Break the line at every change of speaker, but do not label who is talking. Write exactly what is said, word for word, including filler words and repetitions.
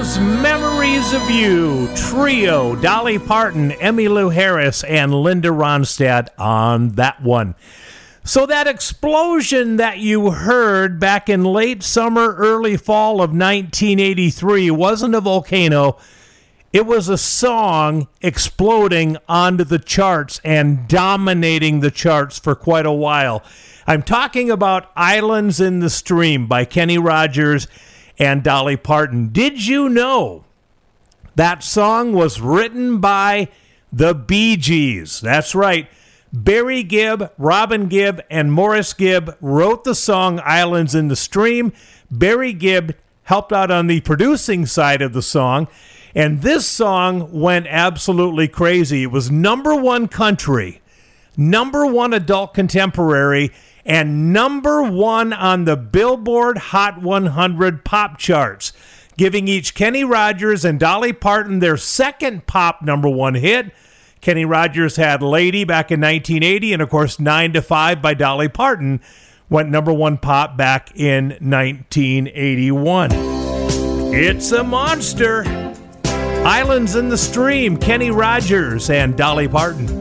was Memories of You, trio, Dolly Parton, Emmylou Harris, and Linda Ronstadt on that one. So that explosion that you heard back in late summer, early fall of nineteen eighty-three wasn't a volcano. It was a song exploding onto the charts and dominating the charts for quite a while. I'm talking about Islands in the Stream by Kenny Rogers and Dolly Parton. Did you know that song was written by the Bee Gees? That's right. Barry Gibb, Robin Gibb, and Morris Gibb wrote the song Islands in the Stream. Barry Gibb helped out on the producing side of the song, and this song went absolutely crazy. It was number one country, number one adult contemporary, and number one on the Billboard Hot one hundred pop charts, giving each Kenny Rogers and Dolly Parton their second pop number one hit. Kenny Rogers had Lady back in nineteen eighty, and of course nine to five by Dolly Parton went number one pop back in nineteen eighty-one. It's a monster. Islands in the Stream, Kenny Rogers and Dolly Parton.